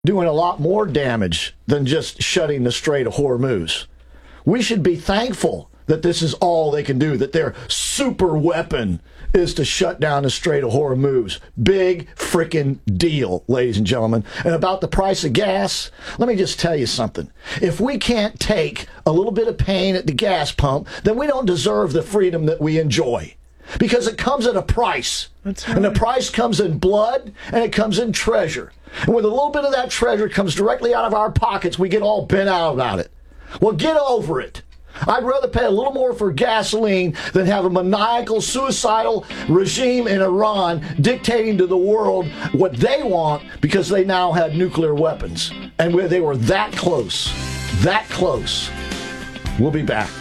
doing a lot more damage than just shutting the Strait of Hormuz. We should be thankful that this is all they can do, that their super weapon is to shut down the Strait of Hormuz. Big freaking deal, ladies and gentlemen. And about the price of gas, let me just tell you something. If we can't take a little bit of pain at the gas pump, then we don't deserve the freedom that we enjoy. Because it comes at a price. That's right. And the price comes in blood, and it comes in treasure. And when a little bit of that treasure comes directly out of our pockets, we get all bent out about it. Well, get over it. I'd rather pay a little more for gasoline than have a maniacal, suicidal regime in Iran dictating to the world what they want because they now had nuclear weapons. And they were that close. That close. We'll be back.